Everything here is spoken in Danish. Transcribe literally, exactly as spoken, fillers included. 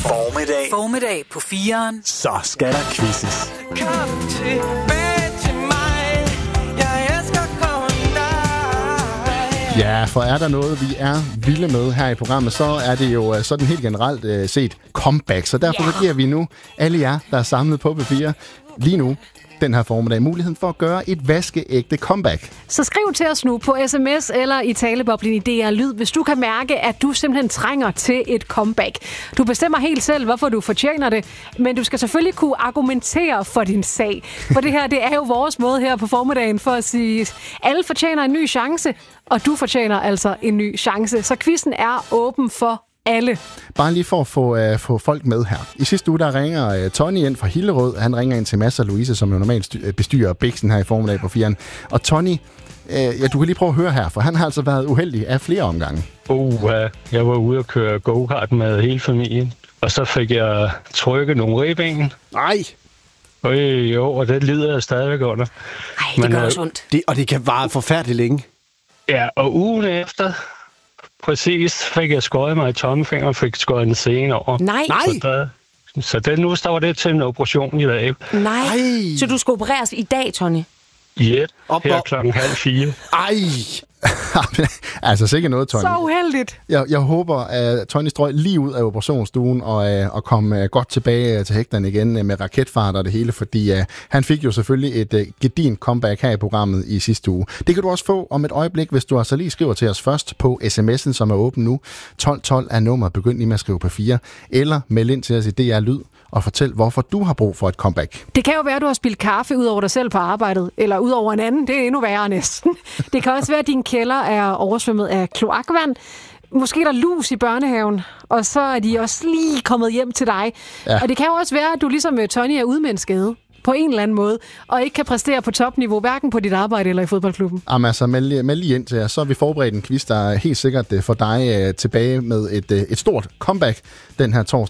Formiddag. Formiddag på fireren. Så skal der quizzes. Kom tilbage til mig. Jeg elsker kun dig. Ja, for er der noget, vi er vilde med her i programmet, så er det jo sådan helt generelt uh, set comeback. Så derfor yeah. giver vi nu alle jer, der er samlet på P fire lige nu, den her formiddag, muligheden for at gøre et vaskeægte comeback. Så skriv til os nu på sms eller i taleboblen i D R Lyd, hvis du kan mærke, at du simpelthen trænger til et comeback. Du bestemmer helt selv, hvorfor du fortjener det, men du skal selvfølgelig kunne argumentere for din sag. For det her, det er jo vores måde her på formiddagen for at sige, alle fortjener en ny chance, og du fortjener altså en ny chance. Så quizzen er åben for alle. Bare lige for at få, uh, få folk med her. I sidste uge, der ringer uh, Tony ind fra Hillerød. Han ringer ind til Mads og Louise, som jo normalt styr, bestyrer Bixen her i formiddag på firen. Og Tony, uh, ja, du kan lige prøve at høre her, for han har altså været uheldig af flere omgange. Uh, jeg var ude at køre go-kart med hele familien, og så fik jeg trykket nogle ribben. Nej! Øh, jo, og det lider jeg stadigvæk under. Ej, det gør også ondt. Det, og det kan vare forfærdeligt længe. Ja, og ugen efter, præcis, fik jeg skåret mig i tommelfingeren og fik skåret en sene over. Nej! Så, der, så den nu står det til en operation i dag. Nej! Ej. Så du skal opereres i dag, Tony? Ja, Op, her op. klokken halv fire. Ej! Altså sikkert noget, Tony. Så uheldigt. Jeg, jeg håber, at Tony strøg lige ud af operationsstuen og, uh, og kom uh, godt tilbage uh, til hægterne igen uh, med raketfart og det hele, fordi uh, han fik jo selvfølgelig et uh, gedint comeback her i programmet i sidste uge. Det kan du også få om et øjeblik, hvis du altså lige skriver til os først på sms'en, som er åben nu. tolv tolv er nummeret. Begynd lige med at skrive på fire. Eller meld ind til os i D R Lyd og fortæl, hvorfor du har brug for et comeback. Det kan jo være, at du har spildt kaffe ud over dig selv på arbejdet, eller ud over en anden. Det er endnu værre næsten. Det kan også være, at din kælder er oversvømmet af kloakvand. Måske er der lus i børnehaven, og så er de også lige kommet hjem til dig. Ja. Og det kan jo også være, at du ligesom Tony er ude med en skade på en eller anden måde, og ikke kan præstere på topniveau, hverken på dit arbejde eller i fodboldklubben. Jamen altså, meld, meld lige ind til os, så har vi forberedt en quiz, der er helt sikkert for dig uh, tilbage med et, uh, et stort comeback den her torsdag.